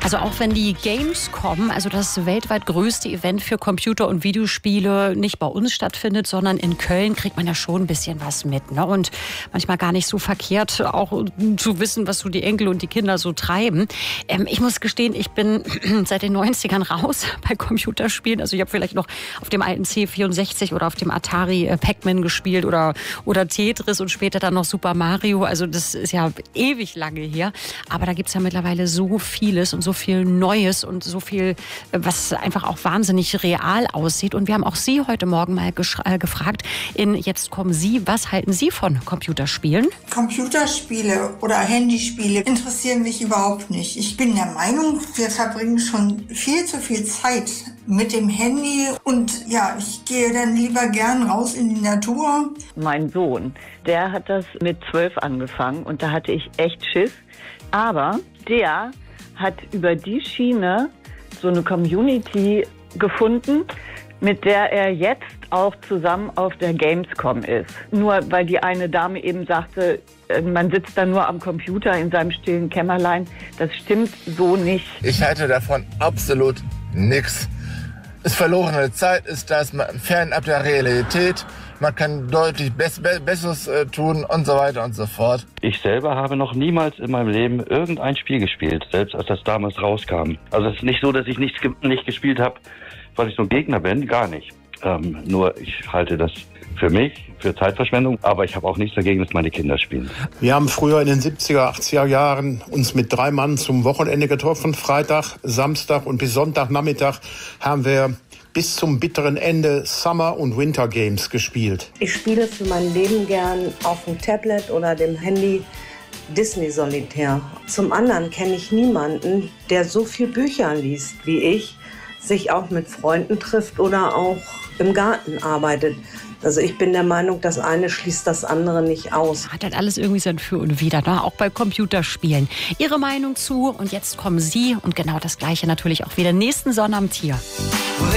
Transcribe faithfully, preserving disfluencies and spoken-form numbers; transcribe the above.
Also auch wenn die Gamescom, also das weltweit größte Event für Computer- und Videospiele, nicht bei uns stattfindet, sondern in Köln, kriegt man ja schon ein bisschen was mit. Ne? Und manchmal gar nicht so verkehrt, auch zu wissen, was so die Enkel und die Kinder so treiben. Ähm, ich muss gestehen, ich bin seit den neunzigern raus bei Computerspielen. Also ich habe vielleicht noch auf dem alten C vierundsechzig oder auf dem Atari äh, Pac-Man gespielt oder, oder Tetris und später dann noch Super Mario. Also das ist ja ewig lange her. Aber da gibt es ja mittlerweile so vieles und so viel Neues und so viel, was einfach auch wahnsinnig real aussieht. Und wir haben auch Sie heute Morgen mal äh, gefragt, in Jetzt kommen Sie, was halten Sie von Computerspielen? Computerspiele oder Handyspiele interessieren mich überhaupt nicht. Ich bin der Meinung, wir verbringen schon viel zu viel Zeit mit dem Handy und ja, ich gehe dann lieber gern raus in die Natur. Mein Sohn, der hat das mit zwölf angefangen und da hatte ich echt Schiss. Aber der hat über die Schiene so eine Community gefunden, mit der er jetzt auch zusammen auf der Gamescom ist. Nur weil die eine Dame eben sagte, man sitzt da nur am Computer in seinem stillen Kämmerlein. Das stimmt so nicht. Ich halte davon absolut nichts. Es ist verlorene Zeit, ist das fernab der Realität. Man kann deutlich Bess- Be- Besseres äh, tun und so weiter und so fort. Ich selber habe noch niemals in meinem Leben irgendein Spiel gespielt, selbst als das damals rauskam. Also es ist nicht so, dass ich nichts ge- nicht gespielt habe, weil ich so ein Gegner bin, gar nicht. Ähm, nur ich halte das für mich, für Zeitverschwendung, aber ich habe auch nichts dagegen, dass meine Kinder spielen. Wir haben früher in den siebziger, achtziger Jahren uns mit drei Mann zum Wochenende getroffen. Freitag, Samstag und bis Sonntagnachmittag haben wir bis zum bitteren Ende Summer- und Winter Games gespielt. Ich spiele für mein Leben gern auf dem Tablet oder dem Handy Disney Solitär. Zum anderen kenne ich niemanden, der so viel Bücher liest wie ich, sich auch mit Freunden trifft oder auch im Garten arbeitet. Also ich bin der Meinung, das eine schließt das andere nicht aus. Hat halt alles irgendwie sein Für und Wider, ne? Auch bei Computerspielen. Ihre Meinung zu und jetzt kommen Sie und genau das Gleiche natürlich auch wieder nächsten Sonnabend hier.